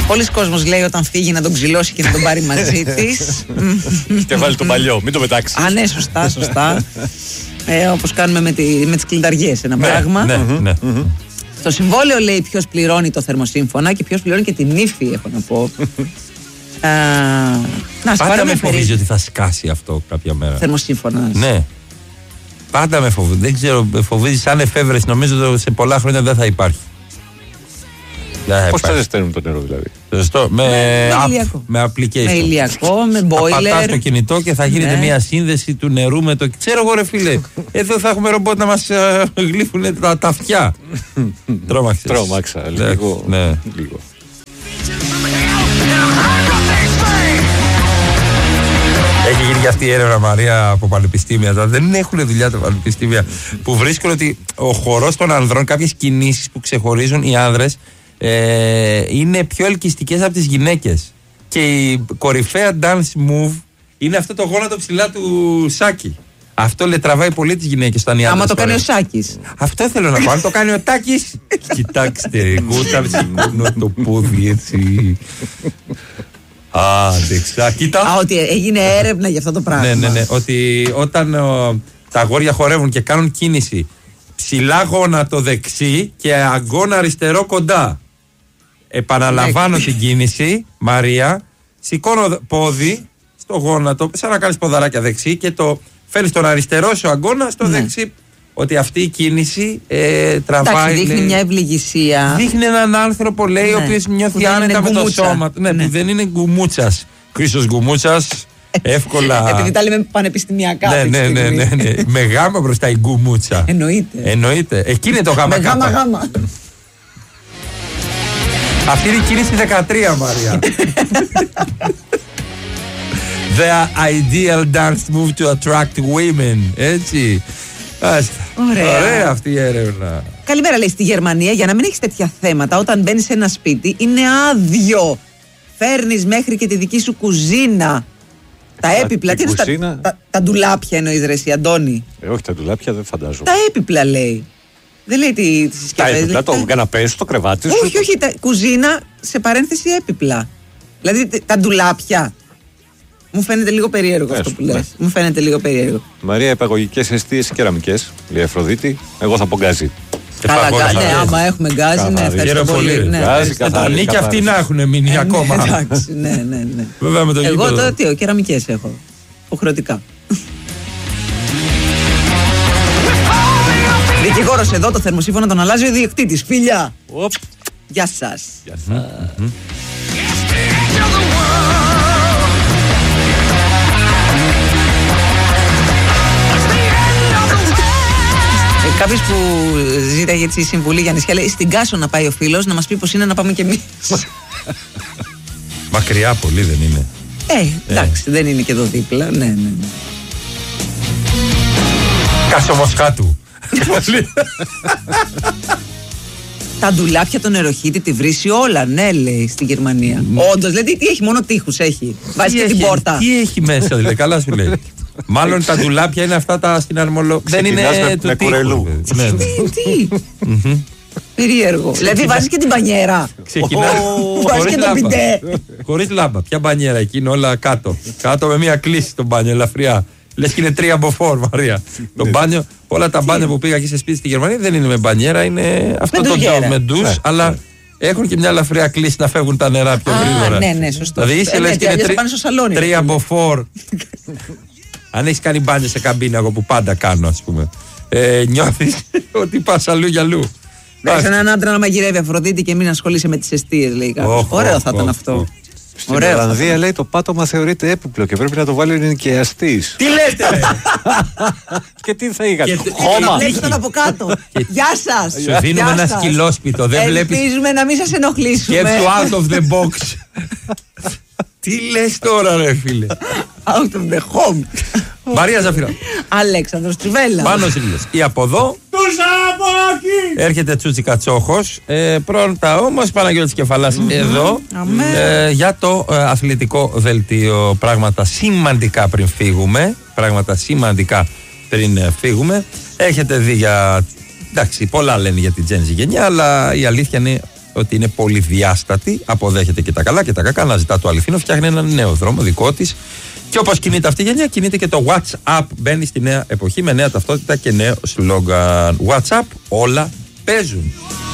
Πολλοί κόσμος λέει όταν φύγει να τον ξυλώσει και να τον πάρει μαζί της. Και βάλει τον παλιό, μην το πετάξει. Α, ναι, σωστά. Όπως κάνουμε με τις κλινταριές, ένα πράγμα. Ναι. Στο συμβόλαιο λέει ποιος πληρώνει το θερμοσύμφωνα και ποιος πληρώνει και την ύφη, έχω να πω. Πάντα με φοβίζει ότι θα σκάσει αυτό κάποια μέρα. Θερμοσύμφωνας. Ναι. Πάντα με φοβίζει. Δεν ξέρω, με φοβίζει σαν εφεύρεση. Νομίζω ότι σε πολλά χρόνια δεν θα υπάρχει. Πώς θα ζεσταίνουν το νερό δηλαδή? Σωστό. Με application. Με ηλιακό, με boiler. Θα πατάς το κινητό και θα γίνεται μια σύνδεση του νερού με το. Ξέρω εγώ, ρε φίλε. Εδώ θα έχουμε ρομπότ να μας γλύφουν τα αυτιά. Τρόμαξα. Λίγο. Έχει γίνει και αυτή η έρευνα, Μαρία, από πανεπιστήμια. Δεν έχουν δουλειά τα πανεπιστήμια που βρίσκουν ότι ο χορός των ανδρών, κάποιες κινήσεις που ξεχωρίζουν οι άνδρες, είναι πιο ελκυστικές από τις γυναίκες. Και η κορυφαία dance move είναι αυτό το γόνατο ψηλά του Σάκη. Αυτό λέει τραβάει πολύ τις γυναίκες όταν οι άντρες. Άμα το κάνει ο Σάκης. Αυτό θέλω να πω. Αν το κάνει ο Τάκης. Κοιτάξτε, εγώ όταν σηκώνω το πόδι έτσι. Δεξιά, κοίτα. Ότι έγινε έρευνα για αυτό το πράγμα. Ναι. Ότι όταν τα αγόρια χορεύουν και κάνουν κίνηση ψηλά γόνατο δεξί και αγκώνα αριστερό κοντά. Επαναλαμβάνω την κίνηση, Μαρία. Σηκώνω πόδι στο γόνατο, σαν να κάνεις ποδαράκια δεξί και το φέρνεις τον αριστερό σου αγκώνα στο δεξί. Ότι αυτή η κίνηση τραβάει. Δείχνει μια ευληγησία. Δείχνει έναν άνθρωπο, λέει, ο οποίος νιώθει άνετα με το σώμα του. Ναι, που δεν είναι γκουμούτσας. Χρήστος Γκουμούτσας, εύκολα. Επειδή τα λέμε πανεπιστημιακά. Ναι. Με γάμα μπροστά η γκουμούτσα. Εννοείται. Εκεί είναι το γάμα. Με γάμα. Αυτή είναι η κίνηση 13, Μαρία. The ideal dance move to attract women. Έτσι. Ωραία αυτή η έρευνα. Καλημέρα, λέει, στη Γερμανία, για να μην έχεις τέτοια θέματα, όταν μπαίνεις σε ένα σπίτι είναι άδειο. Φέρνεις μέχρι και τη δική σου κουζίνα. Τα έπιπλα. Τι είναι τα ντουλάπια, εννοείς, ρε εσύ, Αντώνη? Όχι, τα ντουλάπια δεν φαντάζομαι. Τα έπιπλα, λέει. Δεν λέει τις συσκευές. Τα έπιπλα, το καναπέ σου, το κρεβάτι σου. Όχι, τα κουζίνα σε παρένθεση έπιπλα. Δηλαδή τα ντουλάπια. Μου φαίνεται λίγο περίεργο αυτό που λες. Μου φαίνεται λίγο περίεργο. Μαρία, επαγωγικές εστίες κεραμικές, λέει Αφροδίτη. Εγώ θα πω γκάζι. Καλά, ναι, άμα έχουμε γκάζι, ναι, ευχαριστώ πολύ. Ανήκει και αυτοί να έχουν μείνει ακόμα. Εντάξει, ναι. Βέβαια με το εγώ τώρα τι, κεραμικές έχω. Υποχρεωτικά. Δικηγόρος εδώ, το θερμοσύμφωνο τον αλλάζει ο ιδιοκτήτης. Φίλια! Γεια σας. Κάποιος που ζήταγε έτσι συμβουλή για νησιά λέει στην Κάσο να πάει ο φίλος να μας πει πως είναι να πάμε κι εμείς. Μακριά πολύ δεν είναι? Εντάξει, δεν είναι και εδώ δίπλα. Ναι. Κάσο Μοσχάτου. Τα ντουλάπια, τον νεροχύτη, τη βρύση όλα, ναι, λέει, στη Γερμανία. Όντως, δηλαδή τι έχει, μόνο τείχους έχει. Βάζει και την πόρτα. Τι έχει μέσα, δηλαδή, καλά σου λέει. Μάλλον τα ντουλάπια είναι αυτά τα συναρμολο. Δεν είναι του τείχου. Τι. Περίεργο. Δηλαδή βάζει και την μπανιέρα. Βάζει και το πιντέ. Χωρίς λάμπα. Ποια μπανιέρα, εκεί είναι όλα κάτω. Κάτω με μια κλίση το μπάνιο, ελαφριά. Λες και είναι 3 μποφόρ, Μαρία. Το μπάνιο, όλα τα μπάνια που πήγα εκεί σε σπίτι στη Γερμανία δεν είναι με μπανιέρα, είναι αυτό το τζο με ντους, αλλά έχουν και μια ελαφριά κλίση να φεύγουν τα νερά πιο γρήγορα. Ναι, σωστό. Δηλαδή είσαι λες και είναι 3 μποφόρ. Αν έχεις κάνει μπάνιο σε καμπίνα, εγώ που πάντα κάνω, ας πούμε, νιώθεις ότι πας αλλού για αλλού. Έχει έναν άντρα να μαγειρεύει, Αφροδίτη, και μην ασχολείσαι με τις εστίες, λέει κάποιος. Ωραίο θα ήταν αυτό. Στην Ολλανδία, λέει, το πάτωμα θεωρείται έπιπλο και πρέπει να το βάλει ο ενοικιαστής. Τι λέτε, ρε! Και τι θα είχατε? Χώμα. Λέξτε από κάτω. Γεια σας. Σου δίνουμε ένα σκυλόσπιτο. Ελπίζουμε να μην σας ενοχλήσουμε. Σκέψου out of the box. Τι λες τώρα, ρε φίλε? Out of the home. Μαρία Ζαφυρά. Αλέξανδρος Τριβέλα. Μάνος Ήλιος. Ή από εδώ. Τους από εκεί. Έρχεται Τσούτσι Κατσόχος. Πρώτα όμως Παναγιώτης Κεφαλάς εδώ. Για το αθλητικό δελτίο. Πράγματα σημαντικά πριν φύγουμε. Έχετε δει για... Εντάξει, πολλά λένε για την Gen Z γενιά, αλλά η αλήθεια είναι ότι είναι πολυδιάστατη, αποδέχεται και τα καλά και τα κακά, αναζητά το αληθινό, φτιάχνει έναν νέο δρόμο δικό της. Και όπως κινείται αυτή η γενιά, κινείται και το WhatsApp. Μπαίνει στη νέα εποχή με νέα ταυτότητα και νέο σλόγγαν. WhatsApp, όλα παίζουν.